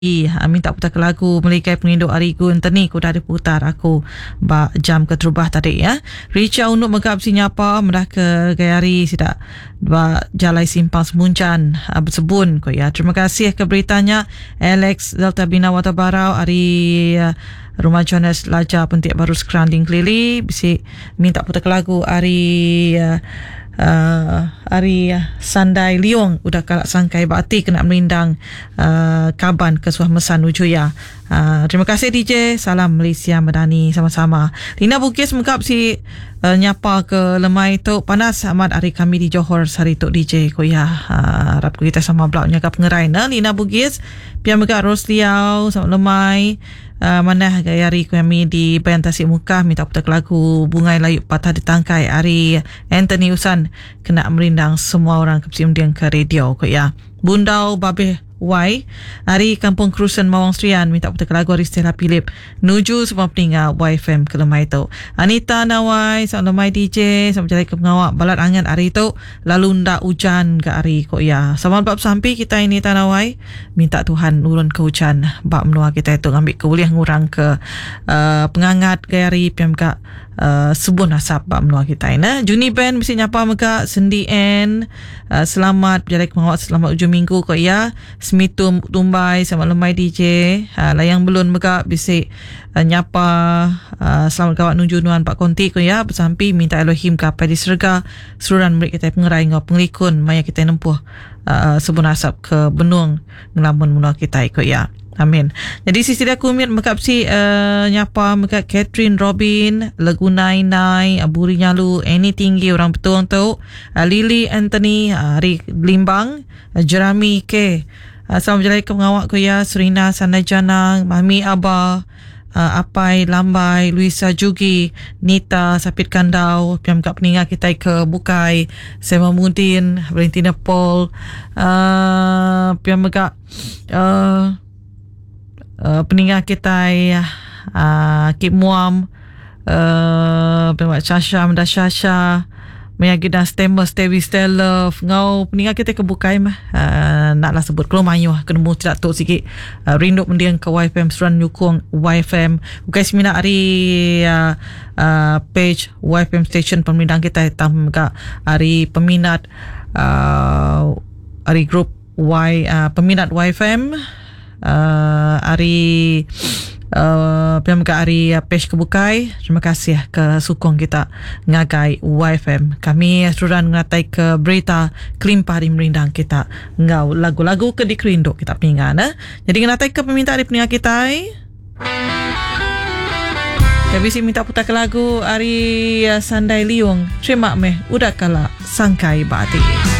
minta putar ke lagu Melikai Penginduk Arigun Teni ku dah putar aku ba jam ke terubah tadi ya. Rica untuk megap sinyapa mendah ke gayari sida ba jalai simpang semuncan bersebun ko ya. Terima kasih ke beritanya Alex Delta Bina Watabarau ari Rumah Jonas Laja Pentik Baru Sekeranding Kelili bisi minta putar ke lagu ari Sandai Liong udah kalak sangkai bakti kena merindang Kaban ke Suah Mesan Ujuya. Terima kasih DJ. Salam Malaysia Madani sama-sama. Lina Bugis mengkap si nyapa ke lemai tu panas amat hari kami di Johor sari tu DJ ko ya. Harap kita sama blog nyakap pengerai na Lina Bugis pian mengkap Rosliau sama lemai mana gayari kami di Bayan Tasik Mukah minta putar lagu Bungai Layu Patah Ditangkai hari Anthony Usan kena merindang semua orang kesimdian ke radio ko ya. Bundau Babeh Y hari Kampung Kerusan Mawang Serian minta putar lagu hari Stella Philip nuju semua peninggal YFM ke lemai tu. Anita Nawai sama lemai DJ sama jalan ke pengawak balat angan hari tu lalu ndak hujan ke hari ko ya. Sama bab sampai kita ini Tanawai minta Tuhan urun ke hujan bab menua kita itu ambil keuliah ngurang ke pengangat ke hari PMK sebuah nasab bab menua kita ini. Juni Band mesti nyapa mega Sendi N selamat jalan ke pengawak selamat ujung minggu ko ya. Semitum Tumbai sama lemai DJ layang belum mega bisi nyapa selamat kawat nuju nuan Pak Konti ko ya bersampi minta Elohim kapai di serga seluruhan mereka kita pengerai ngau penglikun maya kita nempuh sebuah nasab ke benung ngelamun menua kita ko ya. Amin. Jadi sisi dia kumit mekap si nyapa mekap Catherine Robin Lagu Nai Nai Aburi Nyalu Any Tinggi orang betul tu Lily Anthony Rik Limbang Jeremy K Assalamualaikum pengawak ko ya. Serina Sandajanang Mami Abah Apai Lambai Luisa Jugi Nita Sapit Kandau piam kat peningat kita ke Bukai Sema Mudin Valentina Paul piam kat peningat kita Kip Muam piam kat Shasha Menda Shasha Meyagidan Stemmer Stevi Love ngau peningat kita ke Bukai mah naklah sebut kalau mayu kena mu tidak tok sikit rindu mendiang ke YFM Seran Nyukong YFM Bukai semina hari page YFM station peminat kita hitam ke hari peminat hari grup peminat YFM hari PMK hari page kebukai. Terima kasih ke sukong kita ngagai YFM. Kami suruhan ngatai ke berita kelimpah di merindang kita ngau lagu-lagu ke dikerinduk kita pinggan jadi ngatai ke peminta di peningat kita Kami minta putar ke lagu hari Sandai Liung. Terima meh udah kala sangkai bati.